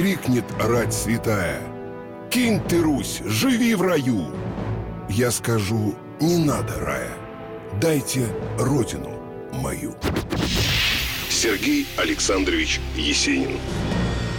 крикнет рать святая: «Кинь ты, Русь, живи в раю!» Я скажу: не надо рая, дайте родину мою. Сергей Александрович Есенин.